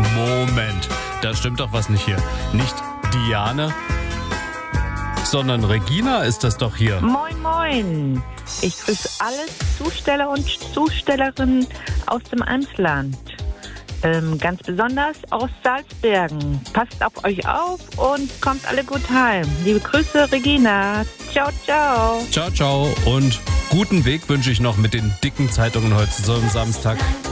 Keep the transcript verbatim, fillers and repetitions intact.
Moment, da stimmt doch was nicht hier. Nicht Diane, sondern Regina ist das doch hier. Moin, moin. Ich grüße alle Zusteller und Zustellerinnen aus dem Emsland. Ähm, ganz besonders aus Salzbergen. Passt auf euch auf und kommt alle gut heim. Liebe Grüße, Regina. Ciao, ciao. Ciao, ciao und guten Weg wünsche ich noch mit den dicken Zeitungen heute zu so einem Samstag.